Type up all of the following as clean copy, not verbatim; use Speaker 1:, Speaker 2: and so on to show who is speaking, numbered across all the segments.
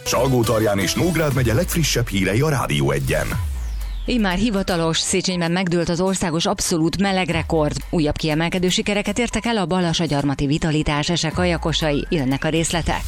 Speaker 1: Salgótarján és Nógrád megye legfrissebb hírei a Rádió 1-en.
Speaker 2: Immár hivatalos, Széchenyben megdőlt az országos abszolút melegrekord. Újabb kiemelkedő sikereket értek el a Balassagyarmati Vitalitás ese kajakosai. Jönnek a részletek.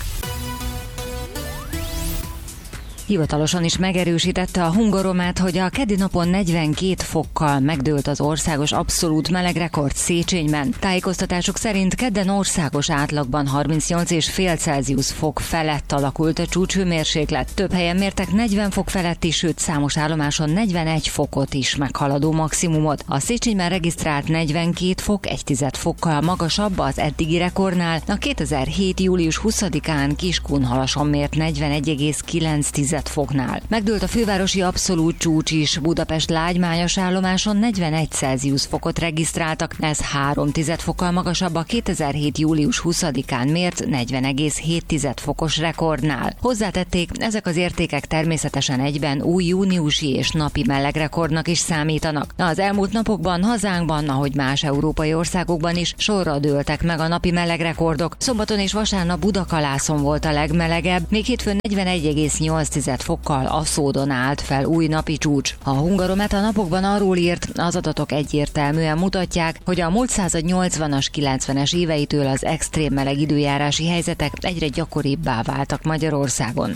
Speaker 2: Hivatalosan is megerősítette a Hungaromet, hogy a keddi napon 42 fokkal megdőlt az országos abszolút melegrekord Széchenyben. Tájékoztatások szerint kedden országos átlagban 38,5 Celsius fok felett alakult a csúcshőmérséklet. Több helyen mértek 40 fok feletti, sőt számos állomáson 41 fokot is meghaladó maximumot. A Széchenyben regisztrált 42 fok 1,1 fokkal magasabb az eddigi rekordnál. A 2007. július 20-án Kiskunhalason mért 41,9 foknál. Megdőlt a fővárosi abszolút csúcs is. Budapest lágymányos állomáson 41 Celsius fokot regisztráltak, ez 3,1 fokkal magasabb a 2007. július 20-án mért 40,7 fokos rekordnál. Hozzátették, ezek az értékek természetesen egyben új júniusi és napi melegrekordnak is számítanak. Az elmúlt napokban hazánkban, ahogy más európai országokban is, sorra dőltek meg a napi melegrekordok. Szombaton és vasárnap Budakalászon volt a legmelegebb, még hétfőn 41,8 fokkal Aszódon állt fel új napi csúcs. A Hungaromet a napokban arról írt, az adatok egyértelműen mutatják, hogy a múlt század 80-as, 90-es éveitől az extrém meleg időjárási helyzetek egyre gyakoribbá váltak Magyarországon.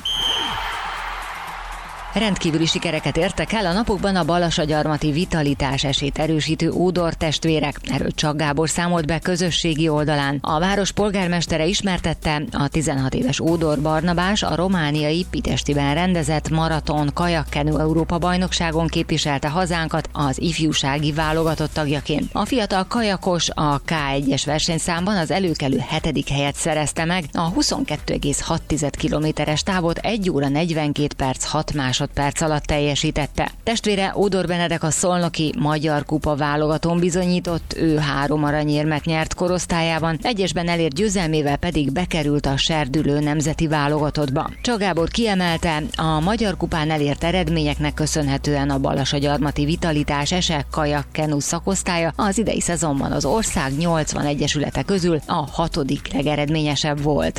Speaker 2: Rendkívüli sikereket értek el a napokban a Balassagyarmati Vitalitás esét erősítő Ódor testvérek. Erről Csak Gábor számolt be közösségi oldalán. A város polgármestere ismertette, a 16 éves Ódor Barnabás a romániai Pitestiben rendezett maraton kajakkenő Európa bajnokságon képviselte hazánkat az ifjúsági válogatott tagjaként. A fiatal kajakos a K1-es versenyszámban az előkelő 7. helyet szerezte meg, a 22,6 kilométeres távot 1 óra 42 perc 6 másodperc alatt teljesítette. Testvére Ódor Benedek a szolnoki Magyar Kupa válogatón bizonyított, ő 3 aranyérmet nyert korosztályában, egyesben elért győzelmével pedig bekerült a serdülő nemzeti válogatottba. Csak Gábor kiemelte, a Magyar Kupán elért eredményeknek köszönhetően a Balassagyarmati Vitalitás ese kajakkenu szakosztálya az idei szezonban az ország 80 egyesülete közül a 6. legeredményesebb volt.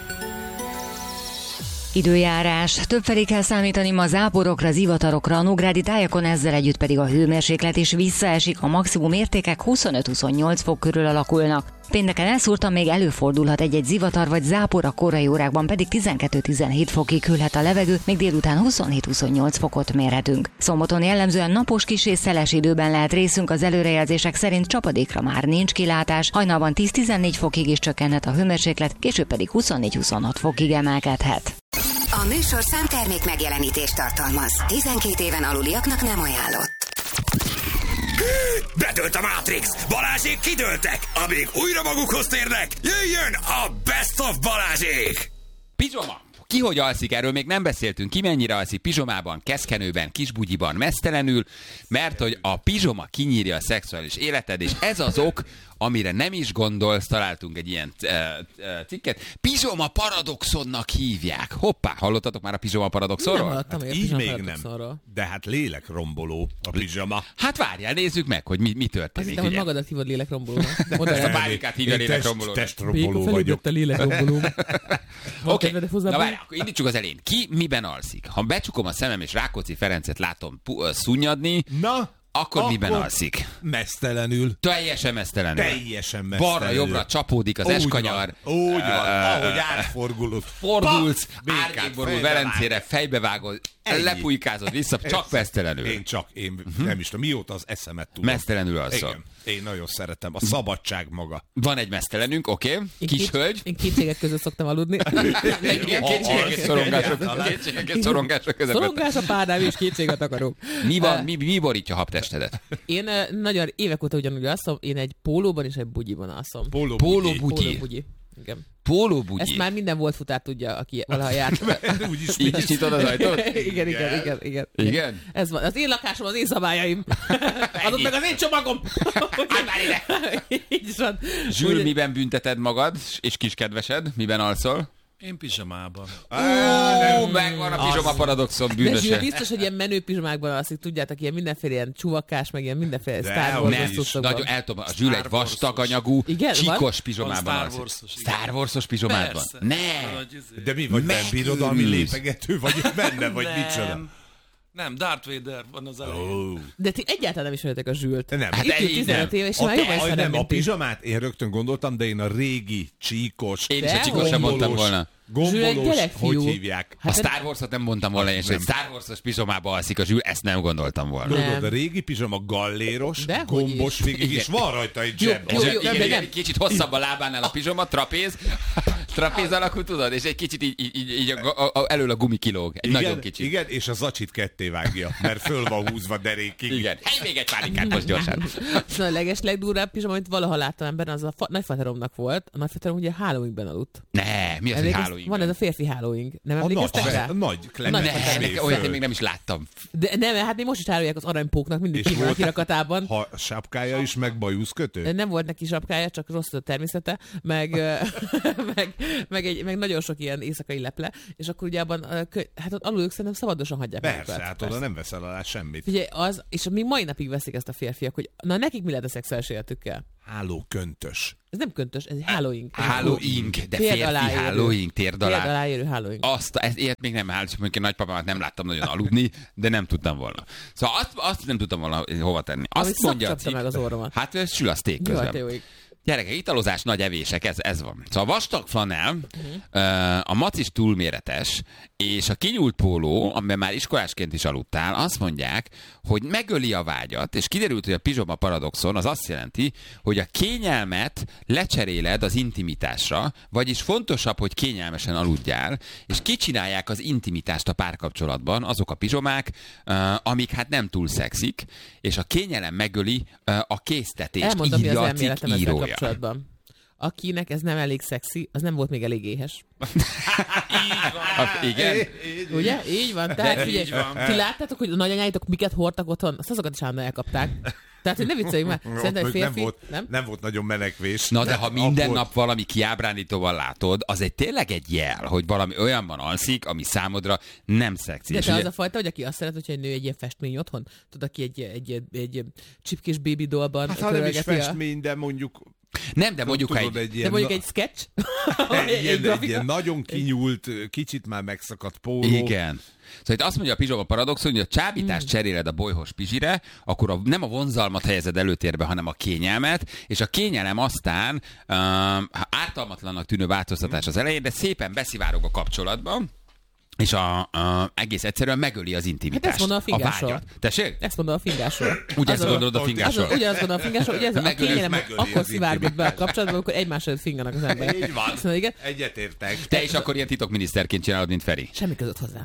Speaker 2: Időjárás. Többfelé kell számítani ma záporokra, zivatarokra, a nógrádi tájakon, ezzel együtt pedig a hőmérséklet is visszaesik, a maximum értékek 25-28 fok körül alakulnak. Pénteken elszúrtan még előfordulhat egy-egy zivatar vagy zápor, a korai órákban pedig 12-17 fokig hűlhet a levegő, még délután 27-28 fokot mérhetünk. Szombaton jellemzően napos, kis és szeles időben lehet részünk, az előrejelzések szerint csapadékra már nincs kilátás, hajnalban 10-14 fokig is csökkenhet a hőmérséklet, később pedig 24-26 fokig emelkedhet.
Speaker 3: A műsor számtermék megjelenítést tartalmaz. 12 éven aluliaknak nem ajánlott.
Speaker 4: Bedőlt a Matrix! Balázsék kidőltek! Amíg újra magukhoz térnek, jöjjön a Best of Balázsék!
Speaker 5: Pizsoma! Ki hogy alszik, erről még nem beszéltünk. Ki mennyire alszik pizsomában, keszkenőben, kisbugyiban, meztelenül, mert hogy a pizsoma kinyírja a szexuális életed, és ez az ok, amire nem is gondolsz, találtunk egy ilyen cikket. Pizsoma paradoxonnak hívják. Hoppá, hallottatok már a pizsoma paradoxonról?
Speaker 6: Nem hallottam,
Speaker 7: hát így még nem. De hát lélekromboló a pizsoma.
Speaker 5: Hát várjál, nézzük meg, hogy mi történik.
Speaker 6: Azt hittem, hogy magadat hívod lélekrombolónak.
Speaker 5: Ezt a bárikát hívja lélekrombolónak.
Speaker 7: Testromboló vagyok.
Speaker 6: A lélekromboló.
Speaker 5: Oké, na várjál, akkor indítsuk az elején. Ki miben alszik? Ha becsukom a szemem és Rákóczi Ferencet látom szunnyadni, akkor miben alszik?
Speaker 7: Meztelenül.
Speaker 5: Teljesen meztelenül. Balra-jobbra csapódik az eskanyar.
Speaker 7: Úgy van, ahogy átfordulod.
Speaker 5: Fordulsz, árnyék borul Velencére, fejbevágod, lepujkázod vissza, csak meztelenül.
Speaker 7: Én nem is tudom, mióta az eszemet tudom.
Speaker 5: Meztelenül alszol.
Speaker 7: Igen, én nagyon szeretem. A szabadság maga.
Speaker 5: Van egy meztelenünk, oké. Kis hölgy.
Speaker 6: Én kétségek között szoktam aludni.
Speaker 5: Kétségek és szorongások között.
Speaker 6: Szorongás a párnám, és kétséget akarok.
Speaker 5: Mi borítja a habtestedet?
Speaker 6: Én nagyon évek óta ugyanúgy alszom, én egy pólóban és egy bugyiban alszom.
Speaker 5: Pólóbugyi.
Speaker 6: Igen.
Speaker 5: Pólóbugyi.
Speaker 6: Ezt már minden volt futár tudja, aki valaha járt.
Speaker 5: Így is nyitod az ajtót?
Speaker 6: Igen. Ez van. Az én lakásom, az én szabályaim. Adott meg az én csomagom. Így van.
Speaker 5: Zsül, miben bünteted magad, és kiskedvesed? Miben alszol?
Speaker 8: Én pizsamában.
Speaker 5: Megvan a pizsoma paradoxon bűnöse.
Speaker 6: De biztos, hogy ilyen menő pizsomákban alszik, tudjátok, ilyen mindenféle ilyen csuvakás, meg ilyen mindenféle Star Wars.
Speaker 5: Nagyon eltobban. A Zsül egy vastag anyagú, csíkos pizsomában alszik. Star Wars-os pizsomában? Ne!
Speaker 7: De mi vagy, nem birodalmi lépegető vagy benne, vagy micsoda?
Speaker 8: Nem, Darth Vader van az elején.
Speaker 6: De ti egyáltalán nem ismertek a Zsült.
Speaker 7: Nem.
Speaker 6: Hát itt 15 éve, és már jobban ismerem,
Speaker 7: a pizsamát én rögtön gondoltam, de én a régi csíkos,
Speaker 5: én is a csíkos sem mondtam volna.
Speaker 7: Gombolós, hogy hívják?
Speaker 5: Hát a Star Wars-ot nem mondtam volna, és egy Star Wars-os pizsomába alszik a Zsül, ezt nem gondoltam volna.
Speaker 7: Tudod, a régi pizsama galléros, gombos végig, és van rajta egy zseb.
Speaker 5: Egy kicsit hosszabb a lábánál a pizsoma, trapéz alakú, tudod, és egy kicsit így elől a gumi kilóg. Egy nagyon kicsit.
Speaker 7: Igen, és a zacsit ketté vágja, mert föl van húzva derékig.
Speaker 5: Igen. Még egy pálinkát most gyorsan.
Speaker 6: Szóval a legdurvább pizsama, amit valaha láttam emberen, az a nagyfateromnak volt. A nagyfaterom ugye Halloweenben aludt.
Speaker 5: Ne, mi az, hogy Halloween?
Speaker 6: Van ez a férfi Halloween. Nem emlékeztek rá?
Speaker 7: Nagy
Speaker 5: olyat én még nem is láttam.
Speaker 6: De nem, hát még most is árulják az aranypóknak mindig kívül a kirakatában.
Speaker 7: Ha sapkája is, meg bajuszkötő?
Speaker 6: Nem volt neki sapkája, csak rossz a természete, meg nagyon sok ilyen éjszakai leple, és akkor ugye abban, hát ott alul ők szerintem szabadosan hagyják.
Speaker 7: Persze, hát oda nem veszel alá semmit.
Speaker 6: Ugye az, és még mai napig veszik ezt a férfiak, hogy na nekik mi lehet a szexuális életükkel?
Speaker 7: Hálóköntös.
Speaker 6: Ez nem köntös, ez Halloween.
Speaker 5: Halloween, de férfi Halloween, térd alá
Speaker 6: érő Halloween.
Speaker 5: Ilyet még nem hálás, mondjuk a nagypapámat nem láttam nagyon aludni, de nem tudtam volna. Szóval azt nem tudtam volna hova tenni. Azt mondja a cikk,
Speaker 6: meg az orromat.
Speaker 5: Hát sül a szték közben. Gyerekek, italozás, nagy evések, ez van. Szóval a vastag flanell, a macis túlméretes, és a kinyúlt póló, amiben már iskolásként is aludtál, azt mondják, hogy megöli a vágyat, és kiderült, hogy a pizsoma paradoxon az azt jelenti, hogy a kényelmet lecseréled az intimitásra, vagyis fontosabb, hogy kényelmesen aludjál, és kicsinálják az intimitást a párkapcsolatban, azok a pizsomák, amik hát nem túl szexik, és a kényelem megöli a késztetést.
Speaker 6: Elmondom, mi az
Speaker 5: elméletem ezzel
Speaker 6: kapcsolatban. Akinek ez nem elég szexi, az nem volt még elég éhes.
Speaker 8: Így van.
Speaker 5: Igen.
Speaker 6: Ugye? Így van. Tehát figyelj, ti láttátok, hogy a nagyanyáitok miket hordtak otthon? Azt azokat is állandóan elkapták. Tehát, hogy ne vicceljünk már. Szerintem egy férfi...
Speaker 7: Nem volt nagyon menekvés.
Speaker 5: Na, de ha minden nap valami kiábrándítóval látod, az tényleg egy jel, hogy valami olyanban alszik, ami számodra nem szexi.
Speaker 6: De te az a fajta, hogy aki azt szeret, hogyha egy nő egy ilyen festmény otthon, tudod, aki egy csipkés baby dollban...
Speaker 7: Hát ha nem is festmény, de mondjuk...
Speaker 5: Nem, de mondjuk
Speaker 6: egy sketch?
Speaker 7: egy ilyen nagyon kinyúlt, kicsit már megszakadt póló.
Speaker 5: Igen. Szóval itt azt mondja a pizsoma paradoxon, hogy a csábítást cseréled a bolyhos pizsire, akkor nem a vonzalmat helyezed előtérbe, hanem a kényelmet, és a kényelem aztán ártalmatlannak tűnő változtatás az elején, de szépen beszivárog a kapcsolatban, és egész egyszerűen megöli az intimitást.
Speaker 6: Hát ezt mondom a fingásról.
Speaker 5: vágyat. Tessék?
Speaker 6: Ezt mondom a fingásról.
Speaker 5: Ugyanezt gondolod a fingásról?
Speaker 6: Ugyanezt gondolom a fingásról, hogy ez a kényelem akkor szivárgott be a kapcsolatban, amikor egymás előtt finganak az emberek.
Speaker 7: Így van.
Speaker 6: Szóval, igen.
Speaker 7: Egyetértek.
Speaker 5: Te is akkor ilyen titokminiszterként csinálod, mint Feri.
Speaker 6: Semmi között hozzá.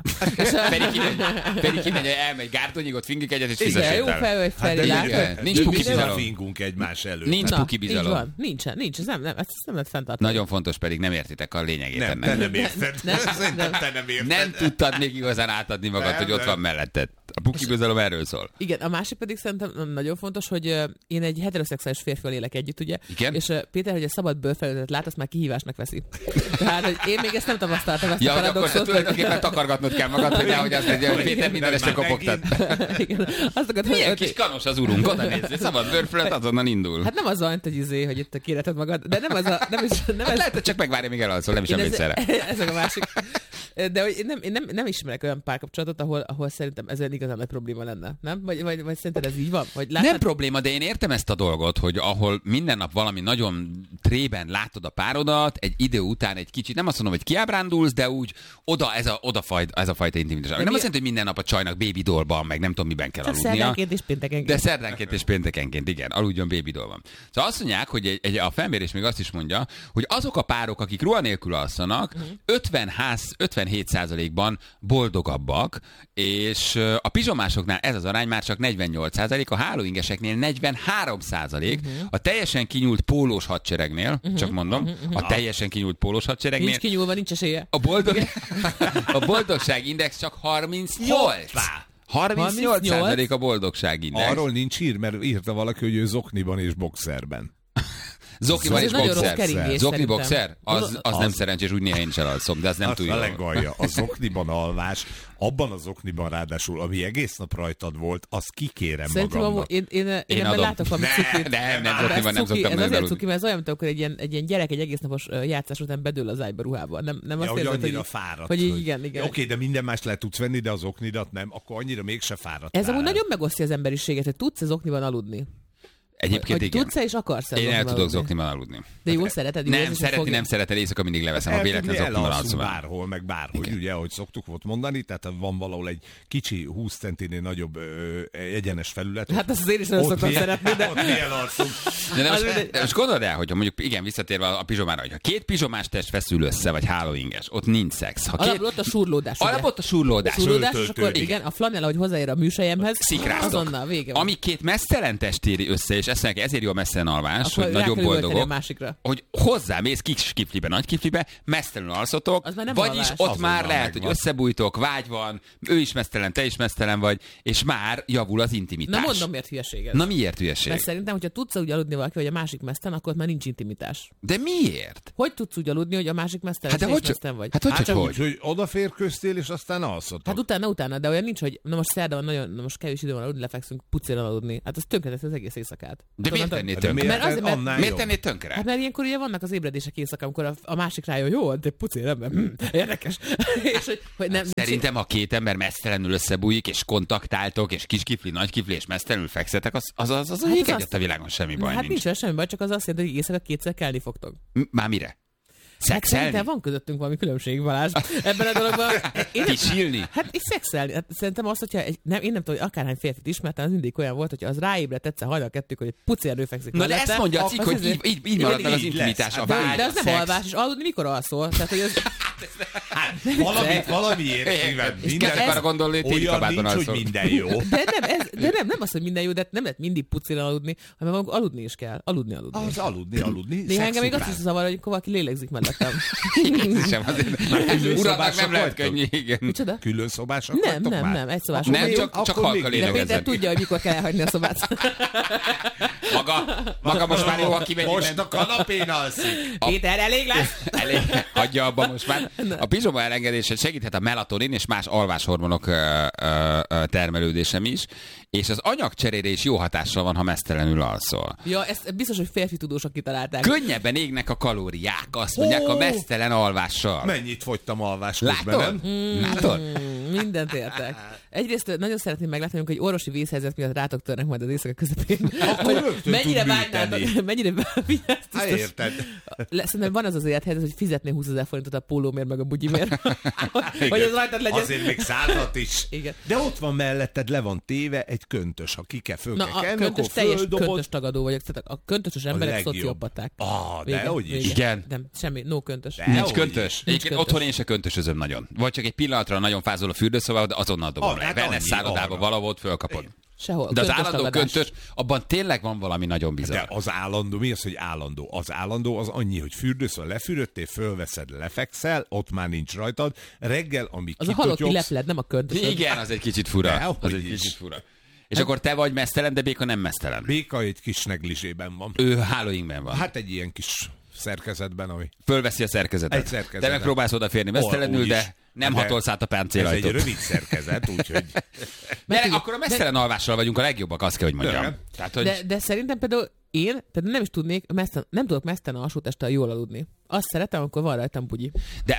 Speaker 5: Feri kimegy, elmegy Gártonyig, ott fingik egyet, és
Speaker 6: Igen, jó fel, hogy Feri lát.
Speaker 5: Nincs puki bizalom.
Speaker 7: Fingunk egymás előtt.
Speaker 5: Nincs puki bizalom.
Speaker 6: Nincs, ez nem lehet fenntartani.
Speaker 5: Nagyon fontos, pedig nem értitek a lényegét
Speaker 7: ennek.
Speaker 5: Nem,
Speaker 7: te nem érted. Te nem érted.
Speaker 5: Nem tudtad még igazán átadni magad, hogy ott van melletted. A puki bizalom erről szól.
Speaker 6: Igen, a másik pedig szerintem nagyon fontos, hogy én egy heteroszexuális férfival élek együtt, ugye?
Speaker 5: Igen?
Speaker 6: És Péter, hogy a szabad bőrfelületet lát, azt már kihívásnak veszi. Tehát, hogy én még ezt nem tapasztaltam, ezt
Speaker 5: ja,
Speaker 6: a paradoxot.
Speaker 5: Akkor tulajdonképpen takargatnod kell magad, hogy nehogy azt mondja, hogy Péter minden este kopogtat. Milyen kis kanos az urunk, oda nézz, szabad bőrfelület azonnal indul.
Speaker 6: Hát nem az van, hogy itt kéreted magad, de nem az a... Nem ez...
Speaker 5: Lehet, hogy csak megvárja, még elalszol, nem is emlékszel erre.
Speaker 6: Ez a másik. De hogy én nem ismerek olyan párkapcsolatot, ahol szerintem ez igazán nagy probléma lenne, nem? Vagy szerinted ez így van? Vagy látnád... Nem
Speaker 5: probléma, de én értem ezt a dolgot, hogy ahol minden nap valami nagyon trében látod a párodat, egy idő után egy kicsit, nem azt mondom, hogy kiábrándulsz, de úgy ez a fajta intimitás. Nem azt jelenti, hogy minden nap a csajnak baby dollban, meg nem tudom miben kell aludnia.
Speaker 6: Szerdánként és péntekenként.
Speaker 5: De szerdánként és péntekenként, igen, aludjon baby dollban. Szóval azt mondják, hogy a felmérés még azt is mondja, hogy azok a párok, akik ruha nélkül alszanak, 57%-ban boldogabbak, és a pizsomásoknál ez az arány már csak 48%, a hálóingeseknél 43%, a teljesen kinyúlt pólós hadseregnél, csak mondom, a teljesen kinyúlt pólós hadseregnél.
Speaker 6: Nincs kinyúlva, nincs esélye.
Speaker 5: A boldogságindex csak 38. 38% a boldogságindex.
Speaker 7: Arról nincs hír, mert írta valaki, hogy ő zokniban és boxerben.
Speaker 5: Zokni van és
Speaker 6: nagyon rossz
Speaker 5: boxer.
Speaker 6: keringés,
Speaker 5: Zokni
Speaker 6: szerintem.
Speaker 5: boxer? Az nem szerencsés, úgy néha én is elalszom, de az nem túl
Speaker 7: A
Speaker 5: jó.
Speaker 7: legalja, a zokniban alvás, abban az zokniban ráadásul, ami egész nap rajtad volt, az kikérem
Speaker 6: Szerintem
Speaker 7: magamnak.
Speaker 6: én ebben
Speaker 5: adom.
Speaker 6: látok valami cukit.
Speaker 5: Nem zokniban nem szoktam
Speaker 6: Ez azért
Speaker 5: nagyon
Speaker 6: cuki, mert ez olyan, mint amikor egy ilyen gyerek egy egész napos játszás után bedől az ágyba ruhába. Nem azt
Speaker 7: hogy
Speaker 6: érzed,
Speaker 7: annyira fáradt.
Speaker 6: hogy így, igen.
Speaker 7: Oké, de minden más le tudsz venni, de az oknidat nem, akkor annyira mégse fáradt.
Speaker 6: Ez amúgy nagyon megosztja az emberiséget, hogy tudsz az okniban aludni.
Speaker 5: Egyébként
Speaker 6: Hogy
Speaker 5: igen.
Speaker 6: tudsz-e és akarsz-e
Speaker 5: Én el
Speaker 6: zokniban
Speaker 5: tudok
Speaker 6: aludni?
Speaker 5: zokniban aludni.
Speaker 6: De jó, szereted? Jó érzés, hogy
Speaker 5: Nem szereted, éjszaka mindig leveszem, a véletlen
Speaker 7: Eltudni,
Speaker 5: zokniban
Speaker 7: elalszunk
Speaker 5: alszom.
Speaker 7: bárhol, meg bárhogy, ugye, ahogy szoktuk volt mondani, tehát van valahol egy kicsi 20 centinél nagyobb egyenes felület.
Speaker 6: Hát azt én is nagyon
Speaker 7: ott
Speaker 6: szoktam
Speaker 7: mi-
Speaker 6: szeretni, de...
Speaker 7: Ott mi elalszunk.
Speaker 5: De most gondold el, hogyha mondjuk, igen, visszatérve a pizsomára, hogyha két pizsomás test feszül össze, vagy hálóinges, ott nincs szex. Ha
Speaker 6: Alapból ott a surlódás. ugye?
Speaker 5: Alapból ott a surlódás.
Speaker 6: Surlódás, és akkor
Speaker 7: Föltöltődik.
Speaker 6: igen, a flanella, hogy hozzáér a műsejemhez,
Speaker 5: Szikráztok.
Speaker 6: azonnal vége van.
Speaker 5: Ami két mesztelen test éri össze, és ezért jó a mesztelen alvás,
Speaker 6: Akkor
Speaker 5: hogy
Speaker 6: rá
Speaker 5: nagyon
Speaker 6: kell üvölteni
Speaker 5: boldogok,
Speaker 6: a másikra.
Speaker 5: hogy hozzámész kis kiflibe, nagy kiflibe, mesztelenül alszotok,
Speaker 6: Az már nem
Speaker 5: vagyis
Speaker 6: alvás.
Speaker 5: ott
Speaker 7: Azonnal
Speaker 5: már lehet, hogy
Speaker 7: megvan.
Speaker 5: összebújtok, vágy van, ő is mesztelen, te is mesztelen vagy, és már javul az intimitás.
Speaker 6: Na mondom, miért hülyeség ez.
Speaker 5: Na miért hülyeség?
Speaker 6: Mert szerintem, hogyha tudsz úgy aludni valaki, hogy a másik mesztelen, akkor ott már nincs intimitás.
Speaker 5: De miért?
Speaker 6: Hogy tudsz úgy aludni, hogy a másik mesztelen,
Speaker 5: Hát de
Speaker 6: és te is
Speaker 5: hogy,
Speaker 6: mesztelen vagy?
Speaker 5: hát hogy,
Speaker 7: Hát
Speaker 5: hogy,
Speaker 7: csak
Speaker 5: hogy?
Speaker 7: úgy, hogy odaférköztél, és aztán alszotok.
Speaker 6: Hát utána, de olyan nincs, hogy na most szerda van nagyon, na most kevés idő van aludni, lefekszünk pucéran aludni. Hát az tönkretesz az egész éjszakát.
Speaker 5: De miért
Speaker 6: Onnantól-
Speaker 5: tennéd
Speaker 7: De
Speaker 5: tönkre?
Speaker 6: Mert azért, mert-
Speaker 7: annál
Speaker 5: Miért
Speaker 7: jobb.
Speaker 5: tennéd tönkre?
Speaker 6: Hát mert ilyenkor ugye vannak az ébredések éjszaka, amikor a másik rájön, jó, de pucér ember, érdekes. És hogy nem,
Speaker 5: Szerintem, ha két ember mesztelenül összebújik, és kontaktáltok, és kis kifli, nagy kifli, és mesztelenül fekszetek, az
Speaker 6: Hát
Speaker 5: az
Speaker 6: az
Speaker 5: egyet
Speaker 6: azt-
Speaker 5: a világon semmi baj
Speaker 6: hát
Speaker 5: nincs.
Speaker 6: nincs vele semmi baj, csak az azt jelenti, hogy éjszaka kétszer kelni fogtok.
Speaker 5: Már mire?
Speaker 6: Hát
Speaker 5: Szexelni?
Speaker 6: szerintem van közöttünk valami különbség, Balázs, ebben a dologban. Én nem,
Speaker 5: Kisilni?
Speaker 6: hát és szexelni. Hát szerintem azt, hogyha én nem tudom, hogy akárhány férfit ismertem, az mindig olyan volt, hogy az ráébredt egyszer hajnal kettők, hogy egy pucér fekzik
Speaker 5: Na de
Speaker 6: mellette,
Speaker 5: ezt mondja a cikk,
Speaker 6: az
Speaker 5: hogy
Speaker 6: azért-
Speaker 5: így marad meg az
Speaker 7: így
Speaker 5: intimitás,
Speaker 7: lesz.
Speaker 5: a
Speaker 6: de,
Speaker 5: vágy,
Speaker 6: de
Speaker 5: a
Speaker 6: az nem
Speaker 5: szex.
Speaker 6: alvás, és aludni mikor alszol? Tehát, hogy az...
Speaker 7: Valamiért szívem.
Speaker 5: kezdek arra gondolni, hogy téli
Speaker 7: olyan
Speaker 5: kabátban
Speaker 7: nincs, hogy
Speaker 5: alszol.
Speaker 7: minden jó.
Speaker 6: De nem az, hogy minden jó, de nem lehet mindig pucéran aludni, hanem maguk aludni is kell. Aludni.
Speaker 7: Az aludni.
Speaker 6: Néha engem még azt is
Speaker 7: szexugrál.
Speaker 6: zavar, hogy valaki lélegzik mellettem.
Speaker 5: Sem azért. Uraknak nem lehet könnyű, igen.
Speaker 6: Micsoda?
Speaker 7: Külön szobások vagytok már?
Speaker 6: Nem, egy szobás.
Speaker 5: Nem,
Speaker 7: még-
Speaker 5: csak
Speaker 7: akkor
Speaker 5: halka
Speaker 7: még-
Speaker 6: De
Speaker 5: lélegezzen.
Speaker 6: Péter tudja, hogy mikor kell elhagyni a szobát.
Speaker 5: Maga most már jó, ha kimegy
Speaker 7: Most
Speaker 5: innen.
Speaker 7: a kanapén alszik.
Speaker 6: Péter, elég lesz?
Speaker 5: Elég, hagyja abba most már. A pizsoma elengedése segíthet a melatonin és más alváshormonok termelődésem is, és az anyagcserére is jó hatással van, ha mesztelenül alszol.
Speaker 6: Ja, ezt biztos, hogy férfi tudósok kitalálták.
Speaker 5: Könnyebben égnek a kalóriák, azt mondják a mesztelen alvással.
Speaker 7: Mennyit fogytam alvás közben,
Speaker 5: Látod?
Speaker 7: nem?
Speaker 5: Látod?
Speaker 6: Mindent értek. Egyrészt nagyon szeretném meglátni, amikor egy orvosi vészhelyzet miatt rátok törnek majd az éjszaka közepén.
Speaker 7: Akkor rögtön
Speaker 6: mennyire
Speaker 7: tud
Speaker 6: vágynátok,
Speaker 7: műteni.
Speaker 6: mennyire
Speaker 7: Hát érted.
Speaker 6: Szerintem van az élethelyzet, hogy fizetné 20 000 forintot a pólómért meg a bugyimért. Hogy az rajtad legyen.
Speaker 7: Azért még 100-at is.
Speaker 6: Igen.
Speaker 7: De ott van melletted, le van téve egy köntös, ha ki kell, föl
Speaker 6: Na,
Speaker 7: kell
Speaker 6: a
Speaker 7: kelni,
Speaker 6: köntös,
Speaker 7: akkor
Speaker 6: teljes
Speaker 7: földobod.
Speaker 6: köntös tagadó vagyok. Tehát a köntösös emberek
Speaker 7: legjobb.
Speaker 6: szociopaták.
Speaker 7: De hogy is.
Speaker 5: Igen.
Speaker 6: Nem, semmi, no köntös.
Speaker 7: De
Speaker 5: Nincs
Speaker 7: hogy
Speaker 5: köntös.
Speaker 7: is.
Speaker 5: Egyébként
Speaker 6: köntös.
Speaker 5: otthon én se köntösözöm nagyon. Vagy csak egy pillanatra nagyon fázol a fürdőszobában, de azonnal dobom le.
Speaker 7: Hát
Speaker 5: Venne
Speaker 7: annyi,
Speaker 5: szállodába
Speaker 7: arra.
Speaker 5: valahol fölkapod.
Speaker 6: Sehol.
Speaker 5: De az
Speaker 6: Köntös
Speaker 5: állandó
Speaker 6: tagadás.
Speaker 5: köntös, abban tényleg van valami nagyon bizarr.
Speaker 7: De az állandó, mi az, hogy állandó? Az állandó az annyi, hogy fürdőszól lefürödtél, fölveszed, lefekszel, ott már nincs rajtad, reggel, amíg
Speaker 6: Az a halotti
Speaker 7: kitotyogsz,
Speaker 6: lepled, nem a köntös.
Speaker 5: Igen, az egy kicsit fura.
Speaker 7: De,
Speaker 5: Az
Speaker 7: hogy
Speaker 5: egy
Speaker 7: is.
Speaker 5: kicsit fura. És akkor te vagy mesztelen, de Béka nem mesztelen.
Speaker 7: Béka egy kis neglisében van.
Speaker 5: Ő hálóinkben van.
Speaker 7: Hát egy ilyen kis szerkezetben, ami...
Speaker 5: Fölveszi a szerkezetet.
Speaker 7: Egy szerkezetet.
Speaker 5: Te megpróbálsz odaférni mesztelenül,
Speaker 7: Úgyis.
Speaker 5: de nem
Speaker 7: De
Speaker 5: hatolsz át a
Speaker 7: Ez egy
Speaker 5: páncélajtót.
Speaker 7: rövid szerkezet, úgyhogy...
Speaker 5: De akkor a mesztelen alvással vagyunk a legjobbak, azt kell, hogy mondjam.
Speaker 7: Igen.
Speaker 5: Tehát, hogy...
Speaker 6: De szerintem például én nem is tudnék, nem tudok mesztelen alsótesttel jól aludni. Azt szeretem, amikor van rajtam bugyi.
Speaker 5: De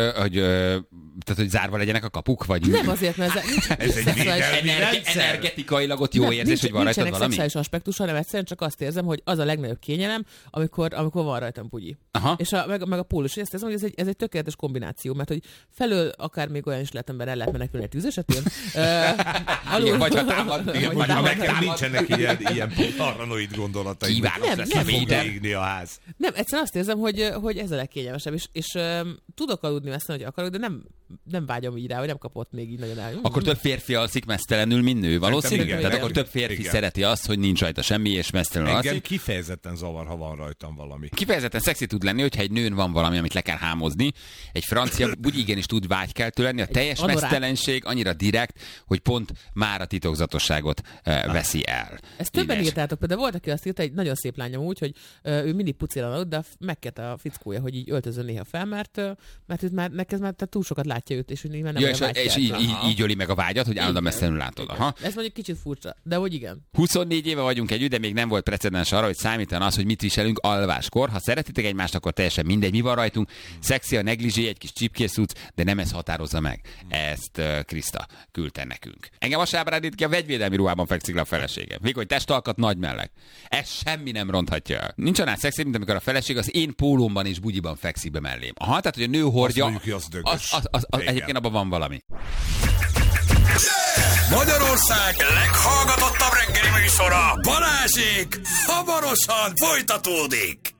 Speaker 5: tehát, hogy zárva legyenek a kapuk, vagy...
Speaker 6: Nem azért, mert
Speaker 7: Ez egy védelmi rendszer.
Speaker 5: Energetikailag ott jó érzés, hogy van rajtad
Speaker 6: nincsenek
Speaker 5: valami?
Speaker 6: szexuális aspektusa, hanem egyszerűen csak azt érzem, hogy az a legnagyobb kényelem, amikor van rajtam bugyi.
Speaker 5: Aha.
Speaker 6: És meg a pólus, ezt érzem, hogy ez egy tökéletes kombináció, mert hogy felől akár még olyan is lehet, ember el lehet menekülni egy tűz esetén.
Speaker 5: Igen, vagy ha támad, igen, vagy ha
Speaker 6: támad.
Speaker 7: Nekem
Speaker 5: támad.
Speaker 7: nincsenek ilyen paranoid gondolatai.
Speaker 5: Kívánom,
Speaker 7: hogy
Speaker 5: lesz
Speaker 7: ki
Speaker 5: a
Speaker 7: fog
Speaker 5: Péter.
Speaker 7: égni a ház.
Speaker 6: Nem, egyszerűen azt érzem, hogy ez a legkényelmesebb, és tudok aludni ezt, hogy akarok, de nem vágyom így rá, hogy nem kapott még így nagyon el.
Speaker 5: Akkor több férfi alszik mesztelenül, mint nő, valószínű?
Speaker 7: igen,
Speaker 5: Tehát
Speaker 7: igen.
Speaker 5: akkor több férfi
Speaker 7: Igen.
Speaker 5: szereti azt, hogy nincs rajta semmi, és mesztelenül
Speaker 7: Engem
Speaker 5: alszik.
Speaker 7: kifejezetten zavar, ha van rajtam valami.
Speaker 5: Kifejezetten szexi tud lenni, hogyha egy nőn van valami, amit le kell hámozni. Egy francia úgy igenis tud vágykeltő lenni. A teljes
Speaker 6: anorák.
Speaker 5: mesztelenség annyira direkt, hogy pont már a titokzatosságot veszi el.
Speaker 6: Ezt többen
Speaker 5: Ilyes.
Speaker 6: írtátok, például volt, aki azt írta, egy nagyon szép lányom úgy, hogy ő mindig pucéran aludt, de megkérte a fickója, hogy így öltözön néha fel, mert őt már neked már túl sokat látja őt, és hogy már nem
Speaker 5: Ja,
Speaker 6: olyan
Speaker 5: és így öli meg a vágyat, hogy állandóan mesztelenül látod. Aha.
Speaker 6: Ez mondjuk kicsit furcsa, de hogy igen.
Speaker 5: 24 éve vagyunk együtt, de még nem volt precedens arra, hogy számítan az, hogy mit viselünk alváskor. Ha szeretitek egymást, akkor teljesen mindegy, mi van rajtunk. Szexi a negligé, egy kis csipkészúc, de nem ez határozza meg. Ezt Kriszta küldte nekünk. Engem azt ábrándít ki, a vegyvédelmi ruhában fekszik le a feleségem. Vékony testalkat, nagy melleg. Ez semmi nem ronthatja el. Nincs annál szexi, mint amikor a feleség az én pólómban és bugyiban fekszik be mellém. Aha, tehát, hogy a nő hordja,
Speaker 7: mondjuk, hogy az dögös.
Speaker 5: az
Speaker 7: Igen.
Speaker 5: egyébként abban van valami.
Speaker 4: Magyarország leghallgatottabb reggeli műsora, Balázsék hamarosan folytatódik.